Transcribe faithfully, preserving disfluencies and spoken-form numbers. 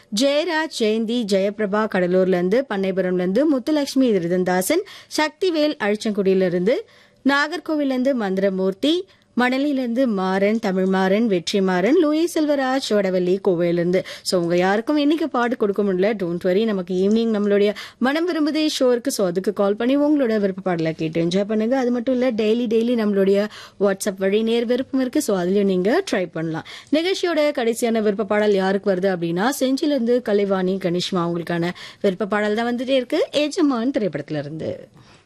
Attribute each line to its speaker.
Speaker 1: ஜெயராஜ், ஜெயந்தி, ஜெயபிரபா கடலூர்ல இருந்து, பண்ணைபுரம்ல இருந்து முத்துலட்சுமி திருதந்தாசன், சக்திவேல் அழிச்சங்குடியில இருந்து, நாகர்கோவில்ல இருந்து மந்திரமூர்த்தி, மணலிலிருந்து மாறன், தமிழ்மாறன், வெற்றிமாறன், லூயி செல்வராஜ், வடவள்ளி கோவையிலிருந்து. ஸோ உங்க யாருக்கும் இன்னைக்கு பாடு கொடுக்க முடியல, டோன்ட் வரி. நமக்கு ஈவினிங் நம்மளுடைய மனம் விரும்புதே ஷோ இருக்கு. ஸோ அதுக்கு கால் பண்ணி உங்களோட விருப்ப பாடலை கேட்டு என்ஜாய் பண்ணுங்க. அது மட்டும் இல்ல, டெய்லி டெய்லி நம்மளுடைய வாட்ஸ்அப் வழி நேர் விருப்பம் இருக்கு. ஸோ அதுலயும் நீங்க ட்ரை பண்ணலாம். நிகழ்ச்சியோட கடைசியான விருப்ப பாடல் யாருக்கு வருது அப்படின்னா, செஞ்சிலிருந்து கலைவாணி கனிஷ்மா அவங்களுக்கான விருப்ப பாடல் தான் வந்துட்டே இருக்கு, எஜமான் திரைப்படத்துல இருந்து.